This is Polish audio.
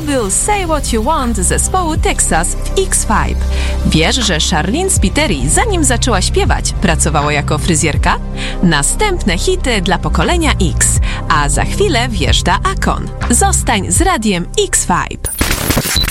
był Say What You Want zespołu Texas w X5. Wiesz, że Charlene Spiteri, zanim zaczęła śpiewać, pracowała jako fryzjerka? Następne hity dla pokolenia X, a za chwilę wjeżdża Akon. Zostań z radiem X5.